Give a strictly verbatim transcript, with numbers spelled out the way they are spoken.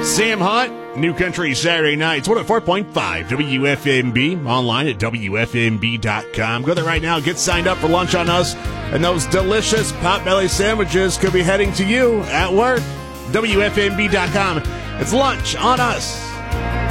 Sam Hunt, New Country Saturday Nights, one oh four point five W F M B, online at W F M B dot com. Go there right now, get signed up for lunch on us, and those delicious Potbelly sandwiches could be heading to you at work. W F M B dot com. It's lunch on us.